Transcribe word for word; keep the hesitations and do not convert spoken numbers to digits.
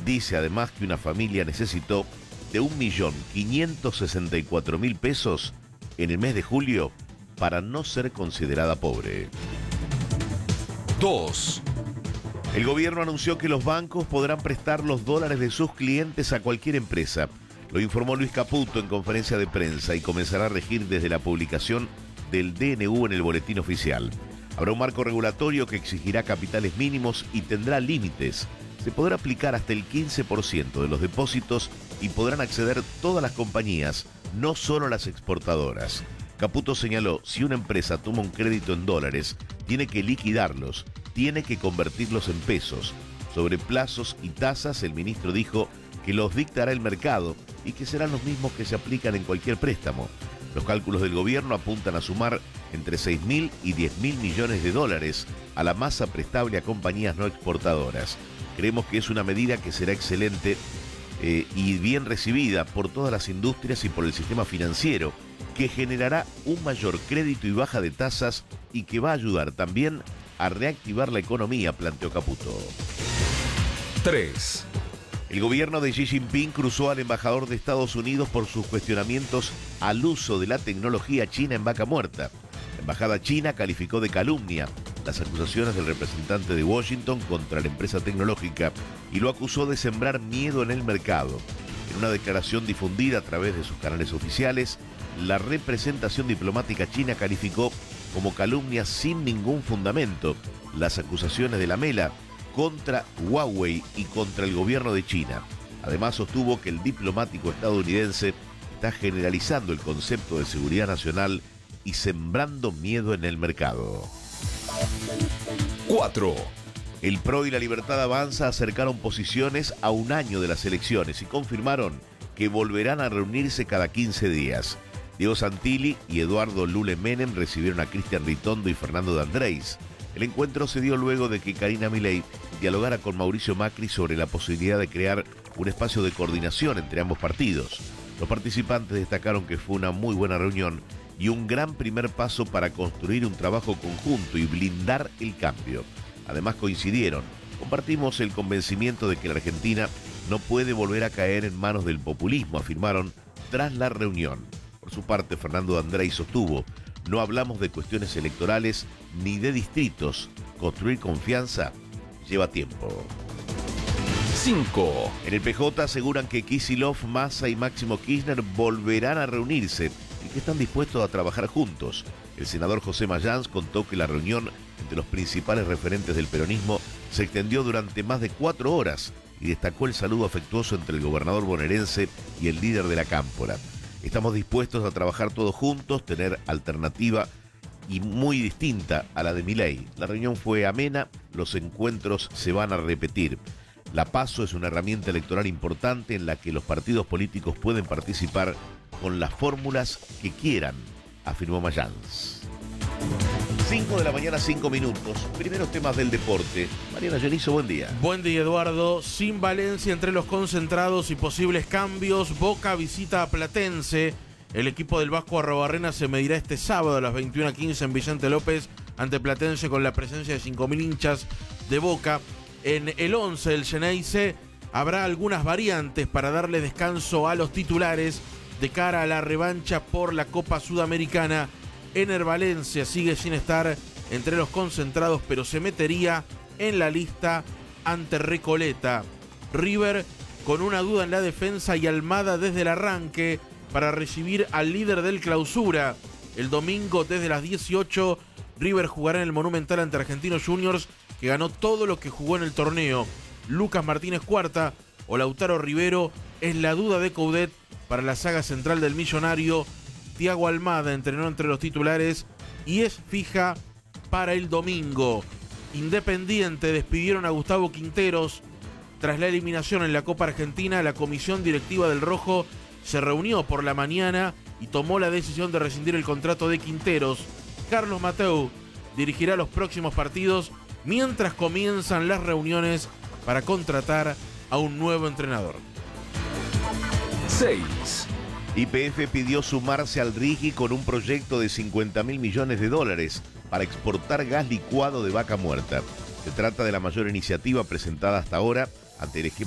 Dice además que una familia necesitó de un millón quinientos sesenta y cuatro mil pesos en el mes de julio para no ser considerada pobre. dos. El gobierno anunció que los bancos podrán prestar los dólares de sus clientes a cualquier empresa. Lo informó Luis Caputo en conferencia de prensa y comenzará a regir desde la publicación del D N U en el boletín oficial. Habrá un marco regulatorio que exigirá capitales mínimos y tendrá límites. Se podrá aplicar hasta el quince por ciento de los depósitos y podrán acceder todas las compañías, no solo las exportadoras. Caputo señaló, si una empresa toma un crédito en dólares, tiene que liquidarlos, tiene que convertirlos en pesos. Sobre plazos y tasas, el ministro dijo que los dictará el mercado y que serán los mismos que se aplican en cualquier préstamo. Los cálculos del gobierno apuntan a sumar entre seis mil y diez mil millones de dólares a la masa prestable a compañías no exportadoras. Creemos que es una medida que será excelente eh, y bien recibida por todas las industrias y por el sistema financiero, que generará un mayor crédito y baja de tasas y que va a ayudar también a reactivar la economía, planteó Caputo. tres. El gobierno de Xi Jinping cruzó al embajador de Estados Unidos por sus cuestionamientos al uso de la tecnología china en Vaca Muerta. La embajada china calificó de calumnia las acusaciones del representante de Washington contra la empresa tecnológica y lo acusó de sembrar miedo en el mercado. En una declaración difundida a través de sus canales oficiales, la representación diplomática china calificó como calumnia sin ningún fundamento las acusaciones de la Mela contra Huawei y contra el gobierno de China. Además sostuvo que el diplomático estadounidense está generalizando el concepto de seguridad nacional y sembrando miedo en el mercado. cuatro. El P R O y la Libertad Avanza acercaron posiciones a un año de las elecciones y confirmaron que volverán a reunirse cada quince días. Diego Santilli y Eduardo Lule Menem recibieron a Cristian Ritondo y Fernando de Andrés. El encuentro se dio luego de que Karina Milei dialogara con Mauricio Macri sobre la posibilidad de crear un espacio de coordinación entre ambos partidos. Los participantes destacaron que fue una muy buena reunión y un gran primer paso para construir un trabajo conjunto y blindar el cambio. Además coincidieron, compartimos el convencimiento de que la Argentina no puede volver a caer en manos del populismo, afirmaron tras la reunión. Por su parte, Fernando de Andrés sostuvo, no hablamos de cuestiones electorales ni de distritos. Construir confianza lleva tiempo. cinco. En el P J aseguran que Kicillof, Massa y Máximo Kirchner volverán a reunirse y que están dispuestos a trabajar juntos. El senador José Mayans contó que la reunión entre los principales referentes del peronismo se extendió durante más de cuatro horas y destacó el saludo afectuoso entre el gobernador bonaerense y el líder de la Cámpora. Estamos dispuestos a trabajar todos juntos, tener alternativa y muy distinta a la de Milei. La reunión fue amena, los encuentros se van a repetir. La PASO es una herramienta electoral importante en la que los partidos políticos pueden participar con las fórmulas que quieran, afirmó Mayans. cinco de la mañana, cinco minutos. Primeros temas del deporte. Mariana Genizo, buen día. Buen día, Eduardo. Sin Valencia entre los concentrados y posibles cambios, Boca visita a Platense. El equipo del Vasco Arrobarrena se medirá este sábado a las veintiuna quince en Vicente López ante Platense con la presencia de cinco mil hinchas de Boca. En el once del Xeneize habrá algunas variantes para darle descanso a los titulares de cara a la revancha por la Copa Sudamericana. Ener Valencia sigue sin estar entre los concentrados, pero se metería en la lista ante Recoleta. River con una duda en la defensa y Almada desde el arranque para recibir al líder del Clausura. El domingo desde las dieciocho, River jugará en el Monumental ante Argentinos Juniors, que ganó todo lo que jugó en el torneo. Lucas Martínez Cuarta o Lautaro Rivero es la duda de Coudet para la saga central del Millonario. Thiago Almada entrenó entre los titulares y es fija para el domingo. Independiente despidieron a Gustavo Quinteros. Tras la eliminación en la Copa Argentina, la comisión directiva del Rojo se reunió por la mañana y tomó la decisión de rescindir el contrato de Quinteros. Carlos Mateu dirigirá los próximos partidos mientras comienzan las reuniones para contratar a un nuevo entrenador. seis. Y P F pidió sumarse al RIGI con un proyecto de cincuenta mil millones de dólares para exportar gas licuado de Vaca Muerta. Se trata de la mayor iniciativa presentada hasta ahora ante el esquema